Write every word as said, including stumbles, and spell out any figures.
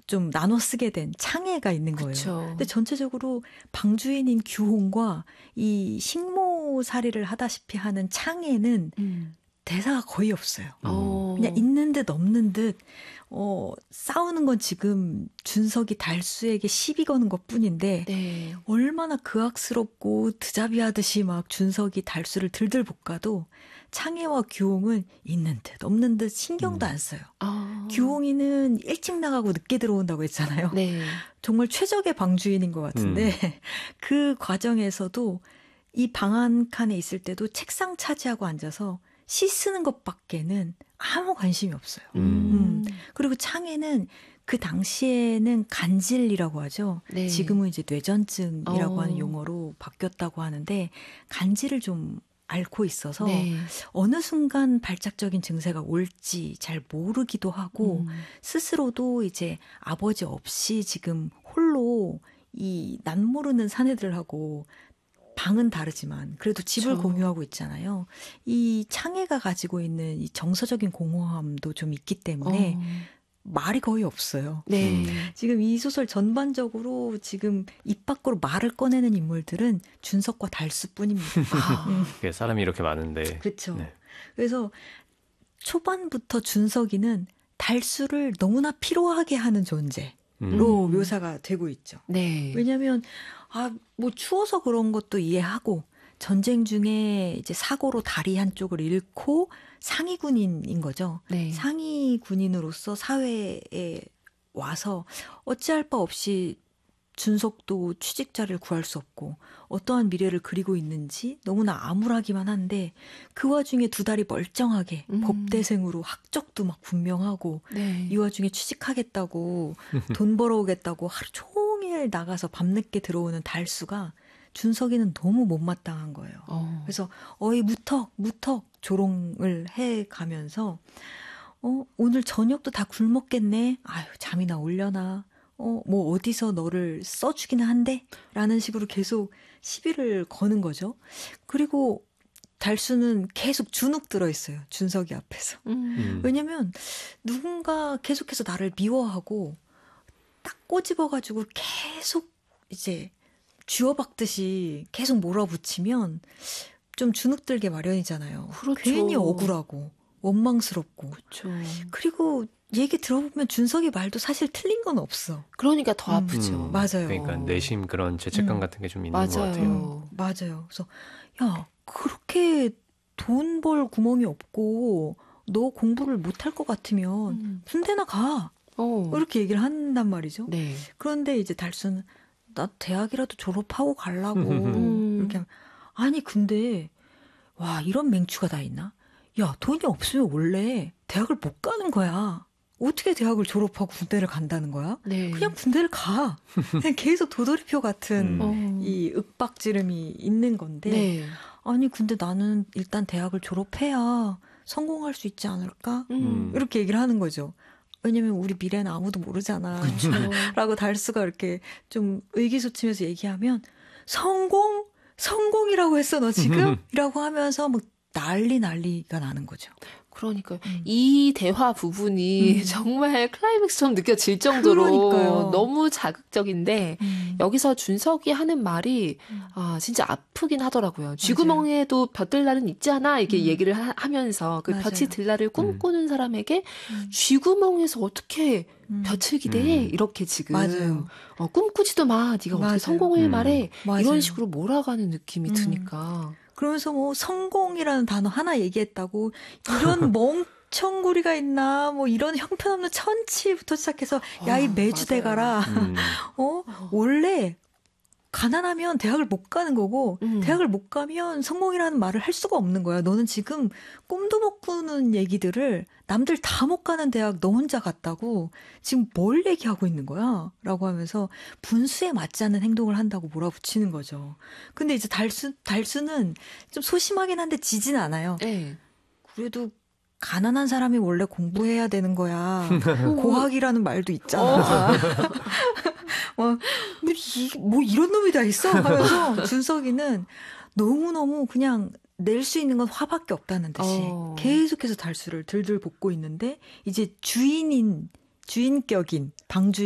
좀 나눠 쓰게 된 창해가 있는 거예요. 그쵸. 근데 전체적으로 방주인인 규홍과 이 식모살이를 하다시피 하는 창해는 음. 대사가 거의 없어요. 음. 그냥 있는 듯 없는 듯 어, 싸우는 건 지금 준석이 달수에게 시비 거는 것뿐인데 네. 얼마나 그악스럽고 드자비하듯이 막 준석이 달수를 들들 볶아도 창해와 규홍은 있는 듯 없는 듯 신경도 음. 안 써요. 아. 규홍이는 일찍 나가고 늦게 들어온다고 했잖아요. 네. 정말 최적의 방주인인 것 같은데 음. 그 과정에서도 이 방 한 칸에 있을 때도 책상 차지하고 앉아서 시 쓰는 것밖에는 아무 관심이 없어요. 음. 음. 그리고 창해는 그 당시에는 간질이라고 하죠. 네. 지금은 이제 뇌전증이라고 어. 하는 용어로 바뀌었다고 하는데 간질을 좀 앓고 있어서 네. 어느 순간 발작적인 증세가 올지 잘 모르기도 하고 음. 스스로도 이제 아버지 없이 지금 홀로 이 낯모르는 사내들하고 방은 다르지만 그래도 집을 그렇죠. 공유하고 있잖아요. 이 창해가 가지고 있는 이 정서적인 공허함도 좀 있기 때문에 어. 말이 거의 없어요. 네. 지금 이 소설 전반적으로 지금 입 밖으로 말을 꺼내는 인물들은 준석과 달수뿐입니다. 아. 그게 사람이 이렇게 많은데. 그렇죠. 네. 그래서 초반부터 준석이는 달수를 너무나 피로하게 하는 존재로 음. 묘사가 되고 있죠. 네. 왜냐하면 아, 뭐 추워서 그런 것도 이해하고 전쟁 중에 이제 사고로 다리 한쪽을 잃고 상위 군인인 거죠. 네. 상위 군인으로서 사회에 와서 어찌할 바 없이 준석도 취직자를 구할 수 없고 어떠한 미래를 그리고 있는지 너무나 암울하기만 한데 그 와중에 두 다리 멀쩡하게 음. 법대생으로 학적도 막 분명하고 네. 이 와중에 취직하겠다고 돈 벌어오겠다고 하루 종일 나가서 밤늦게 들어오는 달수가 준석이는 너무 못마땅한 거예요. 어. 그래서 어이 무턱 무턱 조롱을 해가면서 어 오늘 저녁도 다 굶었겠네. 아유 잠이나 올려나. 어 뭐 어디서 너를 써주기는 한데? 라는 식으로 계속 시비를 거는 거죠. 그리고 달수는 계속 주눅 들어있어요. 준석이 앞에서. 음. 음. 왜냐면 누군가 계속해서 나를 미워하고 딱 꼬집어가지고 계속 이제 쥐어박듯이 계속 몰아붙이면 좀 주눅 들게 마련이잖아요. 그렇죠. 괜히 억울하고 원망스럽고. 그렇죠. 그리고 얘기 들어보면 준석이 말도 사실 틀린 건 없어. 그러니까 더 음. 아프죠. 음. 맞아요. 그러니까 내심 그런 죄책감 음. 같은 게 좀 있는 맞아요. 것 같아요. 음, 맞아요. 그래서 야 그렇게 돈 벌 구멍이 없고 너 공부를 못할 것 같으면 음. 군대나 가. 어. 이렇게 얘기를 한단 말이죠. 네. 그런데 이제 달수는 나 대학이라도 졸업하고 가려고 음. 이렇게 하면 아니 근데 와 이런 맹추가 다 있나? 야 돈이 없으면 원래 대학을 못 가는 거야. 어떻게 대학을 졸업하고 군대를 간다는 거야? 네. 그냥 군대를 가. 그냥 계속 도돌이표 같은 음. 어. 이 윽박지름이 있는 건데 네. 아니 근데 나는 일단 대학을 졸업해야 성공할 수 있지 않을까? 음. 이렇게 얘기를 하는 거죠. 왜냐면 우리 미래는 아무도 모르잖아. 그렇죠. 라고 달수가 이렇게 좀 의기소침해서 얘기하면 성공? 성공이라고 했어 너 지금? 이라고 하면서 막 난리 난리가 나는 거죠. 그러니까요. 음. 이 대화 부분이 음. 정말 클라이맥스처럼 느껴질 정도로 그러니까요. 너무 자극적인데 음. 여기서 준석이 하는 말이 음. 아 진짜 아프긴 하더라고요. 쥐구멍에도 볕 들 날은 있지 않아? 이렇게 음. 얘기를 하, 하면서 그 맞아요. 볕이 들 날을 꿈꾸는 사람에게 음. 쥐구멍에서 어떻게 음. 볕을 기대해? 음. 이렇게 지금 맞아요. 어, 꿈꾸지도 마. 네가 맞아요. 어떻게 성공을 음. 말해? 맞아요. 이런 식으로 몰아가는 느낌이 음. 드니까. 그러면서 뭐 성공이라는 단어 하나 얘기했다고 이런 멍청구리가 있나 뭐 이런 형편없는 천치부터 시작해서 야 이 아, 매주대 가라. 음. 어 원래 가난하면 대학을 못 가는 거고 음. 대학을 못 가면 성공이라는 말을 할 수가 없는 거야. 너는 지금 꿈도 못 꾸는 얘기들을 남들 다 못 가는 대학 너 혼자 갔다고 지금 뭘 얘기하고 있는 거야? 라고 하면서 분수에 맞지 않는 행동을 한다고 몰아붙이는 거죠. 근데 이제 달수, 달수는 좀 소심하긴 한데 지진 않아요. 네. 그래도 가난한 사람이 원래 공부해야 되는 거야. 고학이라는 말도 있잖아. 뭐, 뭐, 이, 뭐 이런 놈이 다 있어? 하면서 준석이는 너무너무 그냥 낼 수 있는 건 화밖에 없다는 듯이 어. 계속해서 달수를 들들 볶고 있는데 이제 주인인, 주인격인 방주